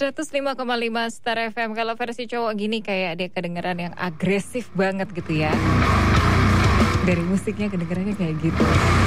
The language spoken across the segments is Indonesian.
105,5 Star FM. Kalau versi cowok gini kayak dia kedengeran yang agresif banget gitu ya. Dari musiknya kedengerannya kayak gitu.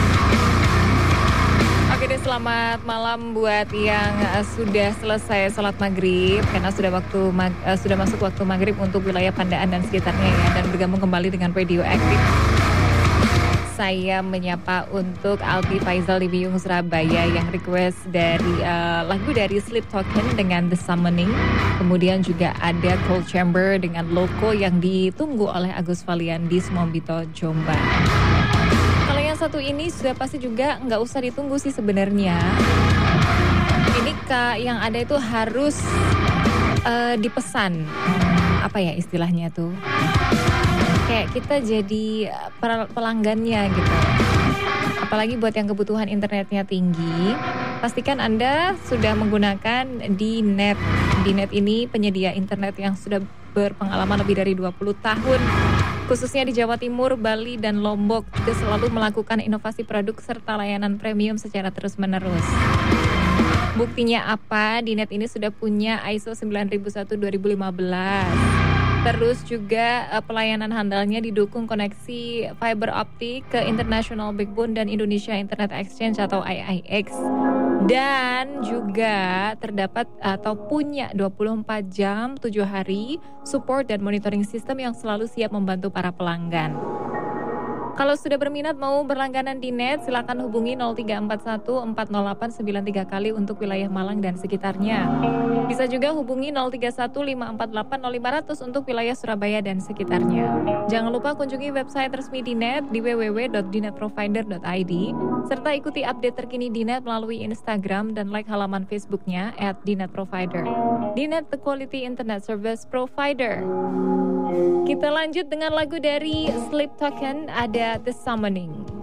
Oke deh, selamat malam buat yang sudah selesai sholat maghrib, karena sudah masuk waktu maghrib untuk wilayah Pandaan dan sekitarnya ya, dan bergabung kembali dengan Radio Active. Saya menyapa untuk Alpi Faizal di Biyung, Surabaya yang request dari lagu dari Sleep Token dengan The Summoning. Kemudian juga ada Cold Chamber dengan Loco yang ditunggu oleh Agus Valian di Sumombito, Jombang. Kalau yang satu ini sudah pasti juga nggak usah ditunggu sih sebenarnya. Ini Kak yang ada itu harus dipesan. Apa ya istilahnya tuh? Kayak kita jadi pelanggannya gitu. Apalagi buat yang kebutuhan internetnya tinggi, pastikan Anda sudah menggunakan Dnet. Dnet ini penyedia internet yang sudah berpengalaman lebih dari 20 tahun. Khususnya di Jawa Timur, Bali, dan Lombok, juga selalu melakukan inovasi produk serta layanan premium secara terus-menerus. Buktinya apa? Dnet ini sudah punya ISO 9001:2015. Terus juga pelayanan handalnya didukung koneksi fiber optik ke International Backbone dan Indonesia Internet Exchange atau IIX. Dan juga terdapat atau punya 24 jam 7 hari support dan monitoring system yang selalu siap membantu para pelanggan. Kalau sudah berminat mau berlangganan di Net, silakan hubungi 0341 408 93 kali untuk wilayah Malang dan sekitarnya. Bisa juga hubungi 031 548 0500 untuk wilayah Surabaya dan sekitarnya. Jangan lupa kunjungi website resmi di Net di www.dinetprovider.id serta ikuti update terkini di Net melalui Instagram dan like halaman Facebooknya @dinetprovider. Dinet, the quality internet service provider. Kita lanjut dengan lagu dari Sleep Token, ada The Summoning.